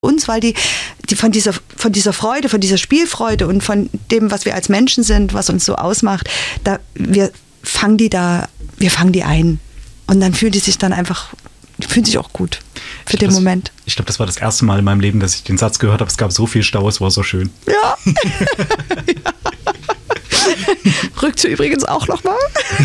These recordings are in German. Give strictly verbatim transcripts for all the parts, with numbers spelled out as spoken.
uns, weil die, die von dieser, von dieser Freude, von dieser Spielfreude und von dem, was wir als Menschen sind, was uns so ausmacht, da, wir fangen die da, wir fangen die ein. Und dann fühlen die sich dann einfach, die fühlen sich auch gut für den das, Moment. Ich glaube, das war das erste Mal in meinem Leben, dass ich den Satz gehört habe, es gab so viel Stau, es war so schön. Ja. Ja. Rückt übrigens auch nochmal.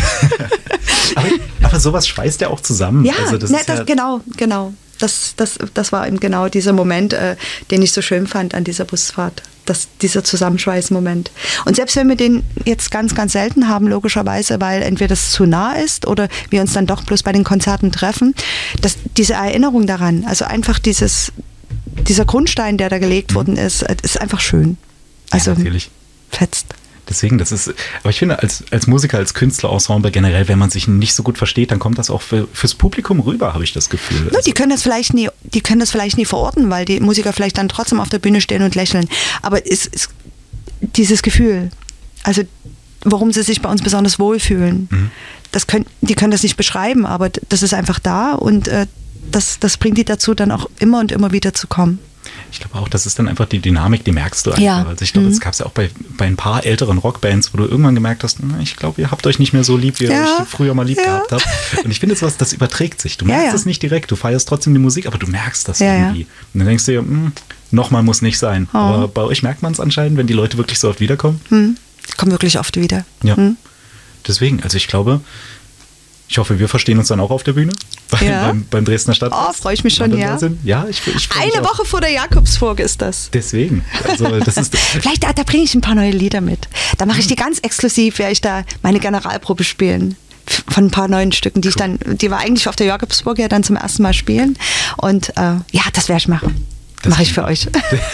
aber, aber sowas schweißt ja auch zusammen. Ja, also das ne, ist das, ja genau, genau. Das, das, das war eben genau dieser Moment, äh, den ich so schön fand an dieser Busfahrt. Das, dieser Zusammenschweißmoment. Und selbst wenn wir den jetzt ganz, ganz selten haben, logischerweise, weil entweder das zu nah ist oder wir uns dann doch bloß bei den Konzerten treffen, dass diese Erinnerung daran, also einfach dieses, dieser Grundstein, der da gelegt worden ist, ist einfach schön. Also ja, natürlich. Fetzt. Deswegen, das ist, aber ich finde, als, als Musiker, als Künstlerensemble generell, wenn man sich nicht so gut versteht, dann kommt das auch für, fürs Publikum rüber, habe ich das Gefühl. No, die können das vielleicht nie, die können das vielleicht nie verorten, weil die Musiker vielleicht dann trotzdem auf der Bühne stehen und lächeln. Aber es ist dieses Gefühl, also warum sie sich bei uns besonders wohlfühlen, mhm. das können, die können das nicht beschreiben, aber das ist einfach da und äh, das, das bringt die dazu, dann auch immer und immer wieder zu kommen. Ich glaube auch, das ist dann einfach die Dynamik, die merkst du einfach. Ja. Also ich glaube, das mhm. gab es ja auch bei, bei ein paar älteren Rockbands, wo du irgendwann gemerkt hast, na, ich glaube, ihr habt euch nicht mehr so lieb, wie ihr ja. euch früher mal lieb ja. gehabt habt. Und ich finde jetzt was, das überträgt sich. Du merkst ja, ja. es nicht direkt, du feierst trotzdem die Musik, aber du merkst das ja, irgendwie. Ja. Und dann denkst du dir, hm, nochmal muss nicht sein. Oh. Aber bei euch merkt man es anscheinend, wenn die Leute wirklich so oft wiederkommen. Mhm. Die kommen wirklich oft wieder. Ja. Mhm. Deswegen, also ich glaube, ich hoffe, wir verstehen uns dann auch auf der Bühne bei, ja. beim, beim Dresdner Stadtfest. Oh, freue ich mich schon, ja. Ja, ich, ich Eine Woche vor der Jakobsburg ist das. Deswegen. Also das ist Vielleicht, da, da bringe ich ein paar neue Lieder mit. Da mache ich die ganz exklusiv, werde ich da meine Generalprobe spielen. Von ein paar neuen Stücken, die cool. ich dann, die wir eigentlich auf der Jakobsburg ja dann zum ersten Mal spielen. Und äh, ja, das werde ich machen. Mache ich für euch.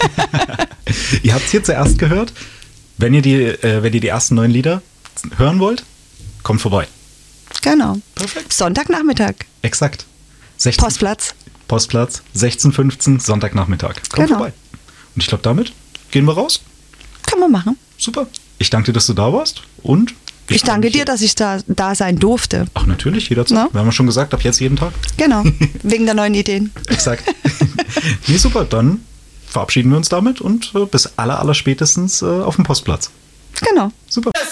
Ihr habt es hier zuerst gehört. Wenn ihr, die, äh, wenn ihr die ersten neun Lieder hören wollt, kommt vorbei. Genau. Perfekt. Sonntagnachmittag. Exakt. sechzehn Postplatz. Postplatz, sechzehn Uhr fünfzehn, Sonntagnachmittag. Kommt genau. vorbei. Und ich glaube, damit gehen wir raus. Können wir machen. Super. Ich danke dir, dass du da warst. Und ich, ich danke dir, dass ich da, da sein durfte. Ach, natürlich, jederzeit. No? Wir haben ja schon gesagt, ab jetzt jeden Tag. Genau. Wegen der neuen Ideen. Exakt. Nee, super. Dann verabschieden wir uns damit und äh, bis aller, aller spätestens äh, auf dem Postplatz. Genau. Super.